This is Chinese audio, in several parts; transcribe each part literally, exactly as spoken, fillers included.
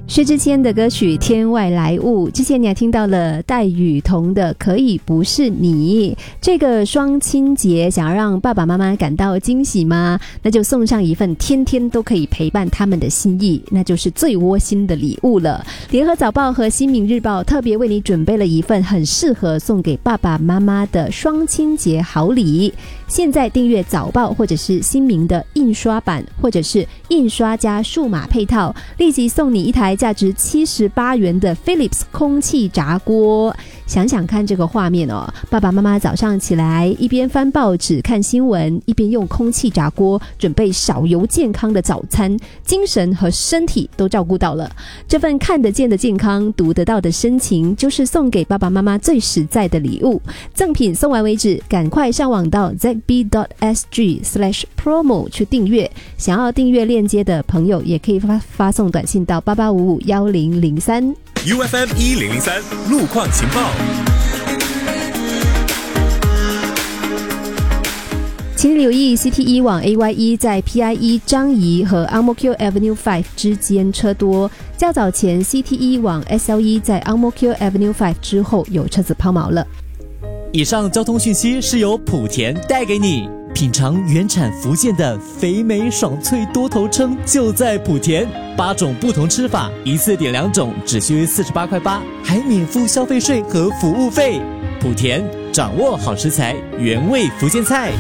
薛之谦的歌曲《天外来物》，之前你还听到了戴雨桐的《可以不是你》。这个双亲节想要让爸爸妈妈感到惊喜吗？那就送上一份天天都可以陪伴他们的心意，那就是最窝心的礼物了。联合早报和新民日报特别为你准备了一份很适合送给爸爸妈妈的双亲节好礼。现在订阅早报或者是新民的印刷版，或者是印刷加数码配套，立即送你一台价值七十八元的 Philips 空气炸锅。想想看这个画面哦，爸爸妈妈早上起来一边翻报纸看新闻，一边用空气炸锅准备少油健康的早餐，精神和身体都照顾到了。这份看得见的健康，读得到的深情，就是送给爸爸妈妈最实在的礼物。赠品送完为止，赶快上网到 z b dot s g slash promo 去订阅。想要订阅链接的朋友也可以 发, 发送短信到八八五五一零零三。 U F M 一零零三路况情报。 请留意 C T 一 往 A Y 一 在 P I E 张仪和 Ang Mo Kio Avenue 五之间车多。较早前 C T 一 往 S L 一 在 Ang Mo Kio Avenue 五之后有车子抛锚了。 以上交通讯息是由莆田带给你。品尝原产福建的肥美爽脆多头称就在莆田，八种不同吃法，一次点两种，只需四十八块八，还免付消费税和服务费。莆田掌握好食材，原味福建菜。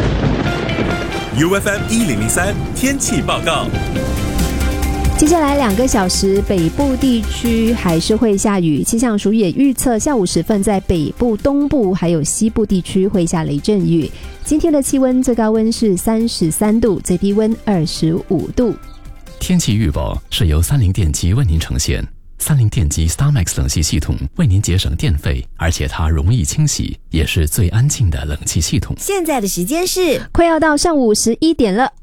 U F M 一零零三天气报告。 接下来两个小时，北部地区还是会下雨。气象署也预测下午时分在北部、东部还有西部地区会下雷阵雨。今天的气温最高温是三十三度，最低温二十五度。 天气预报是由三菱电机为您呈现。三菱电机 StarMax 冷气系统为您节省电费，而且它容易清洗，也是最安静的冷气系统。 现在的时间是快要到上午十一点了。